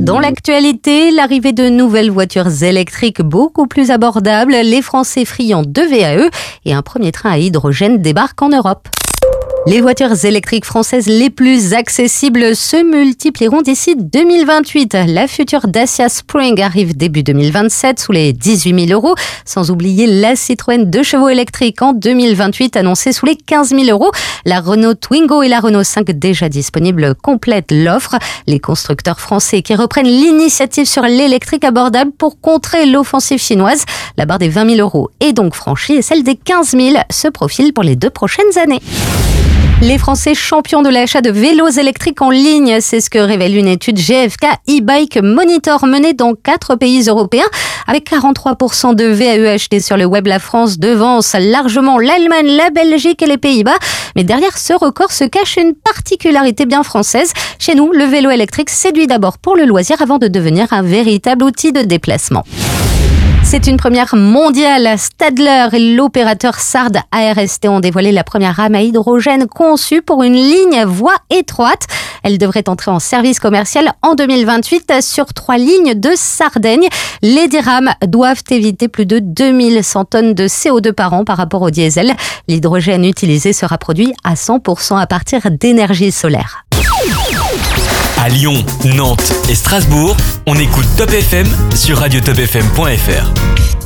Dans l'actualité, l'arrivée de nouvelles voitures électriques beaucoup plus abordables, les Français friands de VAE et un premier train à hydrogène débarque en Europe. Les voitures électriques françaises les plus accessibles se multiplieront d'ici 2028. La future Dacia Spring arrive début 2027 sous les 18 000 €, sans oublier la Citroën 2 chevaux électrique en 2028 annoncée sous les 15 000 €. La Renault Twingo et la Renault 5 déjà disponibles complètent l'offre. Les constructeurs français qui reprennent l'initiative sur l'électrique abordable pour contrer l'offensive chinoise. La barre des 20 000 € est donc franchie et celle des 15 000 se profile pour les 2 prochaines années. Les Français champions de l'achat de vélos électriques en ligne, c'est ce que révèle une étude GfK e-Bike Monitor menée dans 4 pays européens. Avec 43% de VAE achetés sur le web, la France devance largement l'Allemagne, la Belgique et les Pays-Bas. Mais derrière ce record se cache une particularité bien française. Chez nous, le vélo électrique séduit d'abord pour le loisir avant de devenir un véritable outil de déplacement. C'est une première mondiale. Stadler et l'opérateur Sard ARST ont dévoilé la première rame à hydrogène conçue pour une ligne voie étroite. Elle devrait entrer en service commercial en 2028 sur 3 lignes de Sardaigne. Les 10 rames doivent éviter plus de 2100 tonnes de CO2 par an par rapport au diesel. L'hydrogène utilisé sera produit à 100% à partir d'énergie solaire. À Lyon, Nantes et Strasbourg, on écoute Top FM sur radiotopfm.fr.